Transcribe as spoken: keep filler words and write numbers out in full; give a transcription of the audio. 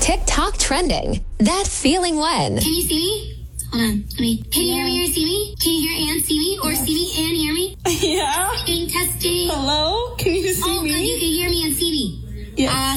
TikTok trending. That feeling when. Can you see me? Hold on. Let me. Can you Yeah. hear me or see me? Can you hear and see me? Or Yes. see me and hear me? Yeah. Testing, testing. Hello? Can you see Oh, me? good. You can hear me and see me. Yes. Uh,